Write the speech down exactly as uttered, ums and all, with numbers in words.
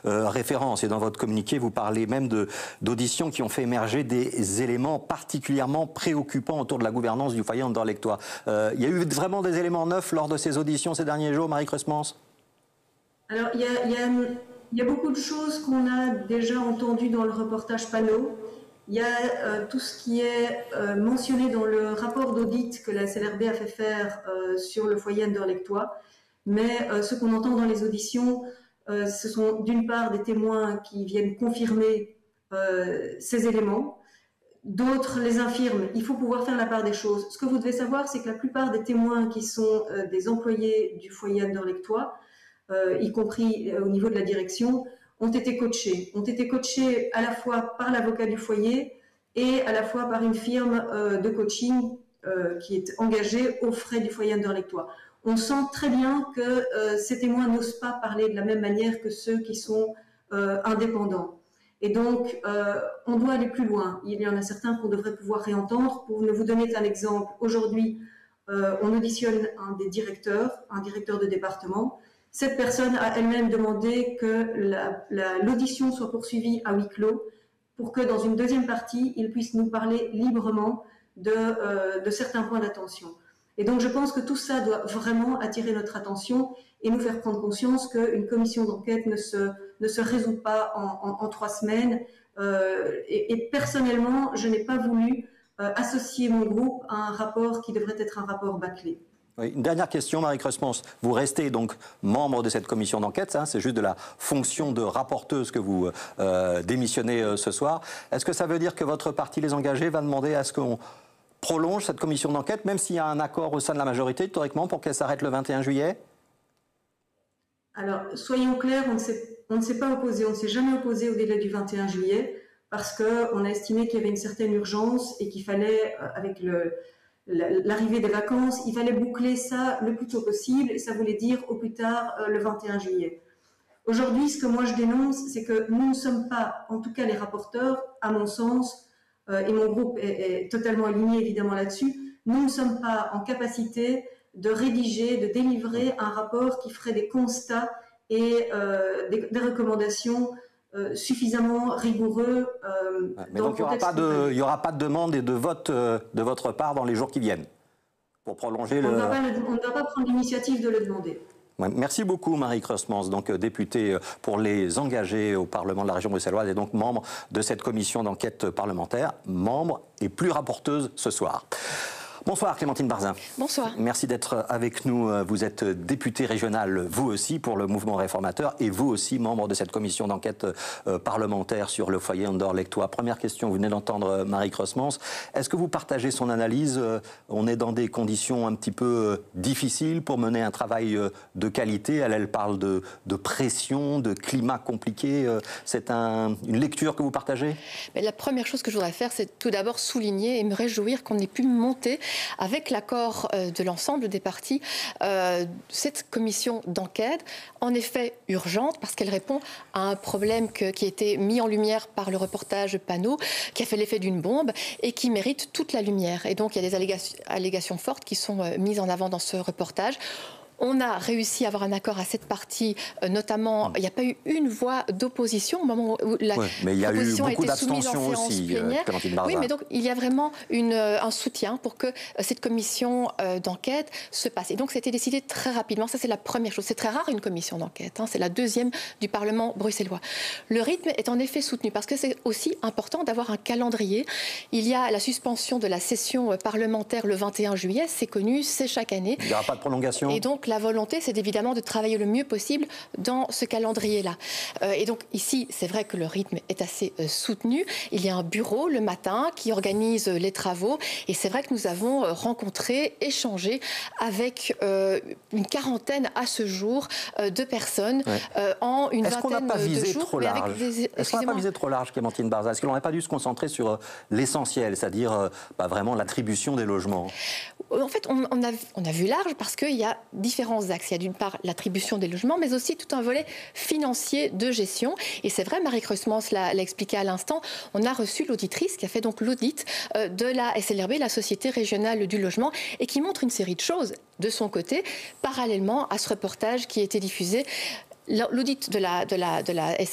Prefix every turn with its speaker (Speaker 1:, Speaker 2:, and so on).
Speaker 1: euh, référence. Et dans votre communiqué, vous parlez même d'auditions qui ont fait émerger des éléments particulièrement préoccupants autour de la gouvernance du foyer Anderlechtois. Euh, il y a eu vraiment des éléments neufs lors de ces auditions ces derniers jours, Marie Creusmans?
Speaker 2: Alors, il y a, il y a, il y a beaucoup de choses qu'on a déjà entendues dans le reportage Panot. Il y a euh, tout ce qui est euh, mentionné dans le rapport d'audit que la S L R B a fait faire euh, sur le foyer Anderlechtois. Mais euh, ce qu'on entend dans les auditions, euh, ce sont d'une part des témoins qui viennent confirmer euh, ces éléments, d'autres les infirment. Il faut pouvoir faire la part des choses. Ce que vous devez savoir, c'est que la plupart des témoins qui sont euh, des employés du foyer Anderlechtois, euh, y compris euh, au niveau de la direction, ont été coachés. Ont été coachés à la fois par l'avocat du foyer et à la fois par une firme euh, de coaching euh, qui est engagée aux frais du foyer Anderlechtois. On sent très bien que euh, ces témoins n'osent pas parler de la même manière que ceux qui sont euh, indépendants. Et donc, euh, on doit aller plus loin. Il y en a certains qu'on devrait pouvoir réentendre. Pour ne vous donner un exemple, aujourd'hui, euh, on auditionne un des directeurs, un directeur de département. Cette personne a elle-même demandé que l'audition soit poursuivie à huis clos pour que dans une deuxième partie, il puisse nous parler librement de, euh, de certains points d'attention. Et donc, je pense que tout ça doit vraiment attirer notre attention et nous faire prendre conscience qu'une commission d'enquête ne se, ne se résout pas en, en, en trois semaines. Euh, et, et personnellement, je n'ai pas voulu euh, associer mon groupe à un rapport qui devrait être un rapport bâclé.
Speaker 1: Oui, une dernière question, Marie Creusmans. Vous restez donc membre de cette commission d'enquête, hein, c'est juste de la fonction de rapporteuse que vous euh, démissionnez euh, ce soir. Est-ce que ça veut dire que votre parti, Les Engagés, va demander à ce qu'on prolonge cette commission d'enquête, même s'il y a un accord au sein de la majorité, théoriquement, pour qu'elle s'arrête le vingt et un juillet?
Speaker 2: Alors, soyons clairs, on ne s'est, on ne s'est pas opposé, on ne s'est jamais opposé au délai du vingt et un juillet, parce qu'on a estimé qu'il y avait une certaine urgence et qu'il fallait, avec le, l'arrivée des vacances, il fallait boucler ça le plus tôt possible, et ça voulait dire au plus tard le vingt et un juillet. Aujourd'hui, ce que moi je dénonce, c'est que nous ne sommes pas, en tout cas les rapporteurs, à mon sens, euh, et mon groupe est, est totalement aligné évidemment là-dessus, nous ne sommes pas en capacité de rédiger, de délivrer un rapport qui ferait des constats et euh, des, des recommandations euh, suffisamment rigoureux. Euh,
Speaker 1: Mais donc il n'y aura, pas de, il y aura pas de demande et de vote euh, de votre part dans les jours qui viennent pour prolonger le...
Speaker 2: On ne doit pas prendre l'initiative de le demander.
Speaker 1: Merci beaucoup Marie Creusmans, donc députée pour Les Engagés au Parlement de la région bruxelloise et donc membre de cette commission d'enquête parlementaire, membre et plus rapporteuse ce soir. Bonsoir Clémentine Barzin.
Speaker 3: Bonsoir.
Speaker 1: Merci d'être avec nous. Vous êtes députée régionale, vous aussi, pour le mouvement réformateur et vous aussi, membre de cette commission d'enquête euh, parlementaire sur le foyer Anderlechtois. Première question, vous venez d'entendre Marie Creusmans. Est-ce que vous partagez son analyse? On est dans des conditions un petit peu difficiles pour mener un travail de qualité. Elle, elle parle de, de pression, de climat compliqué. C'est un, une lecture que vous partagez?
Speaker 3: Mais la première chose que je voudrais faire, c'est tout d'abord souligner et me réjouir qu'on ait pu monter avec l'accord de l'ensemble des partis, euh, cette commission d'enquête, en effet urgente, parce qu'elle répond à un problème que, qui a été mis en lumière par le reportage Panot, qui a fait l'effet d'une bombe et qui mérite toute la lumière. Et donc il y a des allégations, allégations fortes qui sont euh, mises en avant dans ce reportage. On a réussi à avoir un accord à cette partie, euh, notamment, il n'y a pas eu une voix d'opposition au moment où la
Speaker 1: ouais, mais il y a eu
Speaker 3: proposition a
Speaker 1: beaucoup
Speaker 3: été soumise en
Speaker 1: d'abstentions
Speaker 3: séance
Speaker 1: aussi,
Speaker 3: plénière.
Speaker 1: euh, Clémentine Barzin.
Speaker 3: Oui, mais donc il y a vraiment une, un soutien pour que cette commission euh, d'enquête se passe. Et donc c'était décidé très rapidement. Ça, c'est la première chose. C'est très rare une commission d'enquête. Hein. C'est la deuxième du Parlement bruxellois. Le rythme est en effet soutenu parce que c'est aussi important d'avoir un calendrier. Il y a la suspension de la session parlementaire le vingt et un juillet. C'est connu, c'est chaque année.
Speaker 1: Il n'y aura pas de prolongation.
Speaker 3: Et donc la volonté, c'est évidemment de travailler le mieux possible dans ce calendrier-là. Euh, et donc ici, c'est vrai que le rythme est assez euh, soutenu. Il y a un bureau le matin qui organise euh, les travaux. Et c'est vrai que nous avons euh, rencontré, échangé avec euh, une quarantaine à ce jour euh, de personnes ouais. euh, en une
Speaker 1: Est-ce
Speaker 3: vingtaine
Speaker 1: qu'on
Speaker 3: de jours.
Speaker 1: Trop large
Speaker 3: des...
Speaker 1: Est-ce qu'on n'a pas visé trop large, Clémentine Barzin? Est-ce qu'on n'aurait pas dû se concentrer sur euh, l'essentiel, c'est-à-dire euh, bah, vraiment l'attribution des logements?
Speaker 3: En fait, on, on, a, on a vu large parce qu'il y a différents axes. Il y a d'une part l'attribution des logements, mais aussi tout un volet financier de gestion. Et c'est vrai, Marie Creusmans l'a expliqué à l'instant, on a reçu l'auditrice qui a fait donc l'audit euh, de la S L R B, la Société régionale du logement, et qui montre une série de choses de son côté, parallèlement à ce reportage qui a été diffusé. L'audit de la, de la, de la S